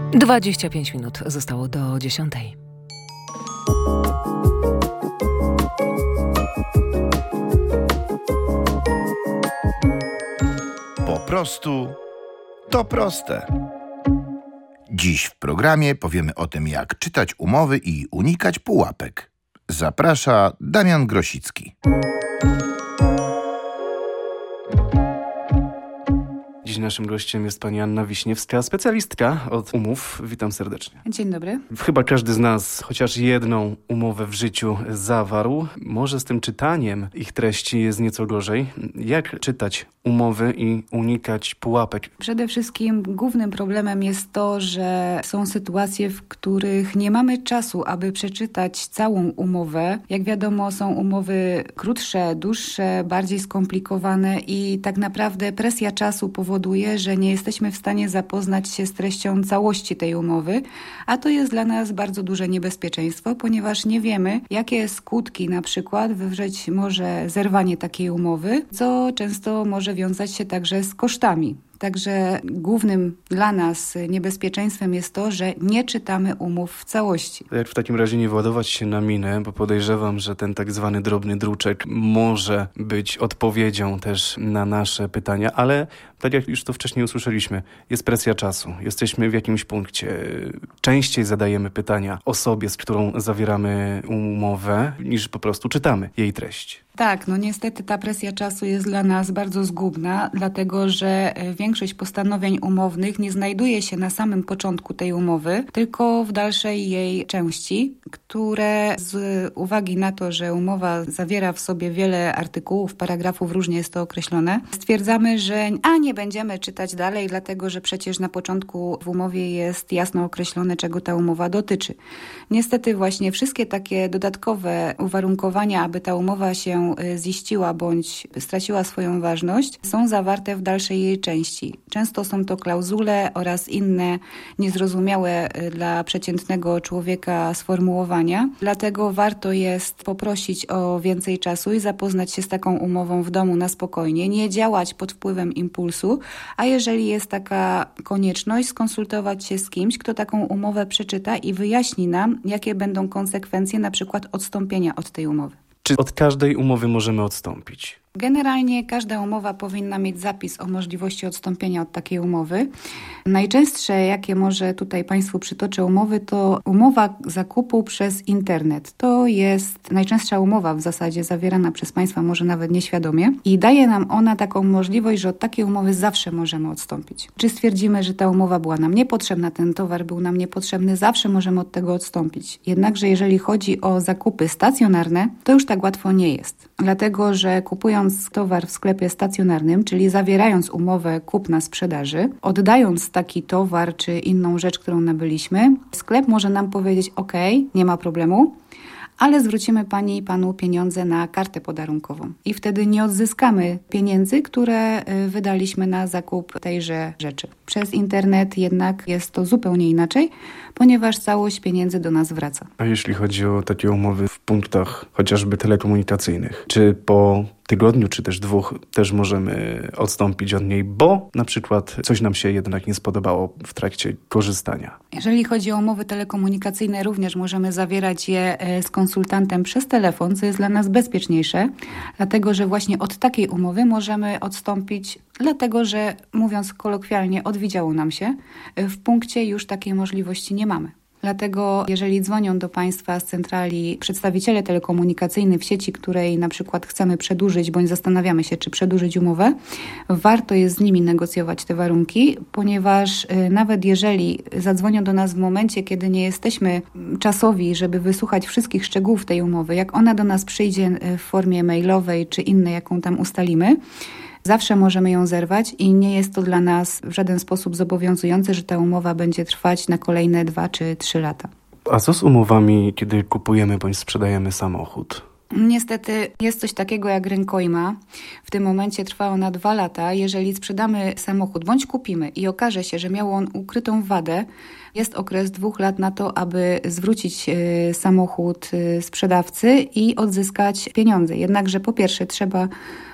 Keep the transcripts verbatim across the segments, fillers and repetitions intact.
dwadzieścia pięć minut zostało do dziesiątej. Po prostu to proste. Dziś w programie powiemy o tym, jak czytać umowy i unikać pułapek. Zaprasza Damian Grosicki. Dziś naszym gościem jest pani Anna Wiśniewska, specjalistka od umów. Witam serdecznie. Dzień dobry. Chyba każdy z nas chociaż jedną umowę w życiu zawarł. Może z tym czytaniem ich treści jest nieco gorzej. Jak czytać umowy i unikać pułapek? Przede wszystkim głównym problemem jest to, że są sytuacje, w których nie mamy czasu, aby przeczytać całą umowę. Jak wiadomo, są umowy krótsze, dłuższe, bardziej skomplikowane i tak naprawdę presja czasu powoduje, że nie jesteśmy w stanie zapoznać się z treścią całości tej umowy, a to jest dla nas bardzo duże niebezpieczeństwo, ponieważ nie wiemy, jakie skutki na przykład wywrzeć może zerwanie takiej umowy, co często może wiązać się także z kosztami. Także głównym dla nas niebezpieczeństwem jest to, że nie czytamy umów w całości. Jak w takim razie nie władować się na minę, bo podejrzewam, że ten tak zwany drobny druczek może być odpowiedzią też na nasze pytania, ale tak jak już to wcześniej usłyszeliśmy, jest presja czasu. Jesteśmy w jakimś punkcie. Częściej zadajemy pytania osobie, z którą zawieramy umowę, niż po prostu czytamy jej treść. Tak, no niestety ta presja czasu jest dla nas bardzo zgubna, dlatego że większość postanowień umownych nie znajduje się na samym początku tej umowy, tylko w dalszej jej części, które z uwagi na to, że umowa zawiera w sobie wiele artykułów, paragrafów, różnie jest to określone, stwierdzamy, że a nie będziemy czytać dalej, dlatego że przecież na początku w umowie jest jasno określone, czego ta umowa dotyczy. Niestety właśnie wszystkie takie dodatkowe uwarunkowania, aby ta umowa się ziściła bądź straciła swoją ważność, są zawarte w dalszej jej części. Często są to klauzule oraz inne niezrozumiałe dla przeciętnego człowieka sformułowania. Dlatego warto jest poprosić o więcej czasu i zapoznać się z taką umową w domu na spokojnie, nie działać pod wpływem impulsu, a jeżeli jest taka konieczność, skonsultować się z kimś, kto taką umowę przeczyta i wyjaśni nam, jakie będą konsekwencje na przykład odstąpienia od tej umowy. Czy od każdej umowy możemy odstąpić? Generalnie każda umowa powinna mieć zapis o możliwości odstąpienia od takiej umowy. Najczęstsze, jakie może tutaj Państwu przytoczę umowy, to umowa zakupu przez internet. To jest najczęstsza umowa w zasadzie zawierana przez Państwa, może nawet nieświadomie. I daje nam ona taką możliwość, że od takiej umowy zawsze możemy odstąpić. Czy stwierdzimy, że ta umowa była nam niepotrzebna, ten towar był nam niepotrzebny, zawsze możemy od tego odstąpić. Jednakże jeżeli chodzi o zakupy stacjonarne, to już tak łatwo nie jest. Dlatego, że kupując towar w sklepie stacjonarnym, czyli zawierając umowę kupna-sprzedaży, oddając taki towar czy inną rzecz, którą nabyliśmy, sklep może nam powiedzieć: OK, nie ma problemu, ale zwrócimy Pani i Panu pieniądze na kartę podarunkową. I wtedy nie odzyskamy pieniędzy, które wydaliśmy na zakup tejże rzeczy. Przez internet jednak jest to zupełnie inaczej, ponieważ całość pieniędzy do nas wraca. A jeśli chodzi o takie umowy w punktach chociażby telekomunikacyjnych, czy po tygodniu, czy też dwóch też możemy odstąpić od niej, bo na przykład coś nam się jednak nie spodobało w trakcie korzystania? Jeżeli chodzi o umowy telekomunikacyjne, również możemy zawierać je z konsultantem przez telefon, co jest dla nas bezpieczniejsze, dlatego że właśnie od takiej umowy możemy odstąpić, dlatego że, mówiąc kolokwialnie, odwidziało nam się. W punkcie już takiej możliwości nie mamy. Dlatego jeżeli dzwonią do Państwa z centrali przedstawiciele telekomunikacyjni w sieci, której na przykład chcemy przedłużyć, bądź zastanawiamy się, czy przedłużyć umowę, warto jest z nimi negocjować te warunki, ponieważ nawet jeżeli zadzwonią do nas w momencie, kiedy nie jesteśmy czasowi, żeby wysłuchać wszystkich szczegółów tej umowy, jak ona do nas przyjdzie w formie mailowej czy innej, jaką tam ustalimy, zawsze możemy ją zerwać i nie jest to dla nas w żaden sposób zobowiązujące, że ta umowa będzie trwać na kolejne dwa czy trzy lata. A co z umowami, kiedy kupujemy bądź sprzedajemy samochód? Niestety jest coś takiego jak rękojma. W tym momencie trwa ona dwa lata. Jeżeli sprzedamy samochód bądź kupimy i okaże się, że miał on ukrytą wadę, jest okres dwóch lat na to, aby zwrócić y, samochód y, sprzedawcy i odzyskać pieniądze. Jednakże po pierwsze trzeba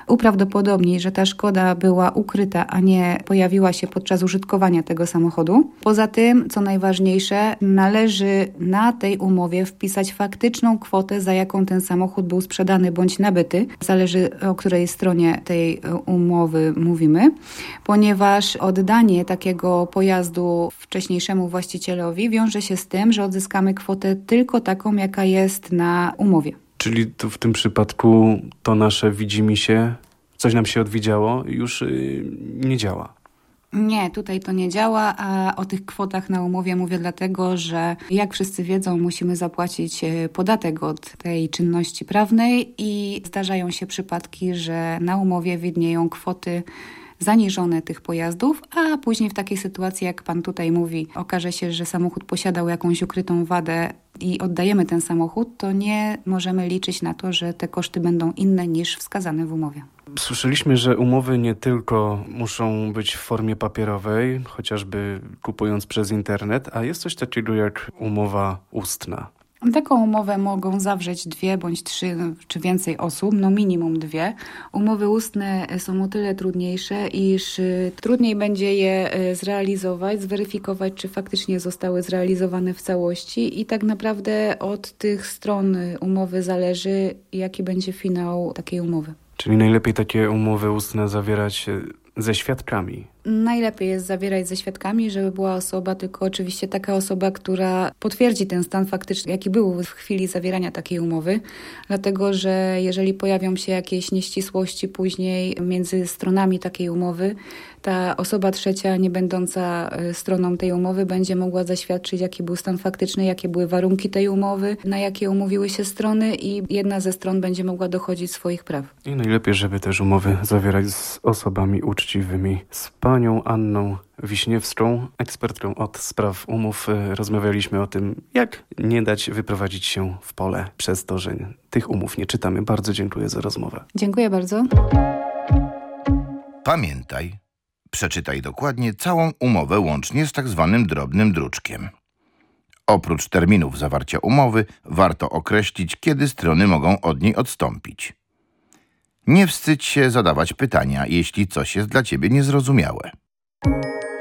uprawdopodobnić, że ta szkoda była ukryta, a nie pojawiła się podczas użytkowania tego samochodu. Poza tym, co najważniejsze, należy na tej umowie wpisać faktyczną kwotę, za jaką ten samochód był sprzedany bądź nabyty. Zależy, o której stronie tej umowy mówimy, ponieważ oddanie takiego pojazdu wcześniejszemu właścicielowi wiąże się z tym, że odzyskamy kwotę tylko taką, jaka jest na umowie. Czyli tu w tym przypadku to nasze widzimisię, coś nam się odwidziało, już yy, nie działa. Nie, tutaj to nie działa, a o tych kwotach na umowie mówię dlatego, że jak wszyscy wiedzą, musimy zapłacić podatek od tej czynności prawnej i zdarzają się przypadki, że na umowie widnieją kwoty zaniżone tych pojazdów, a później w takiej sytuacji, jak pan tutaj mówi, okaże się, że samochód posiadał jakąś ukrytą wadę i oddajemy ten samochód, to nie możemy liczyć na to, że te koszty będą inne niż wskazane w umowie. Słyszeliśmy, że umowy nie tylko muszą być w formie papierowej, chociażby kupując przez internet, a jest coś takiego jak umowa ustna. Taką umowę mogą zawrzeć dwie bądź trzy czy więcej osób, no minimum dwie. Umowy ustne są o tyle trudniejsze, iż trudniej będzie je zrealizować, zweryfikować, czy faktycznie zostały zrealizowane w całości i tak naprawdę od tych stron umowy zależy, jaki będzie finał takiej umowy. Czyli najlepiej takie umowy ustne zawierać ze świadkami. Najlepiej jest zawierać ze świadkami, żeby była osoba, tylko oczywiście taka osoba, która potwierdzi ten stan faktyczny, jaki był w chwili zawierania takiej umowy, dlatego że jeżeli pojawią się jakieś nieścisłości później między stronami takiej umowy, ta osoba trzecia, nie będąca stroną tej umowy, będzie mogła zaświadczyć, jaki był stan faktyczny, jakie były warunki tej umowy, na jakie umówiły się strony i jedna ze stron będzie mogła dochodzić swoich praw. I najlepiej, żeby też umowy zawierać z osobami uczciwymi. Z panią Anną Wiśniewską, ekspertką od spraw umów, rozmawialiśmy o tym, jak nie dać wyprowadzić się w pole przez to, że tych umów nie czytamy. Bardzo dziękuję za rozmowę. Dziękuję bardzo. Pamiętaj, przeczytaj dokładnie całą umowę łącznie z tak zwanym drobnym druczkiem. Oprócz terminów zawarcia umowy, warto określić, kiedy strony mogą od niej odstąpić. Nie wstydź się zadawać pytania, jeśli coś jest dla ciebie niezrozumiałe.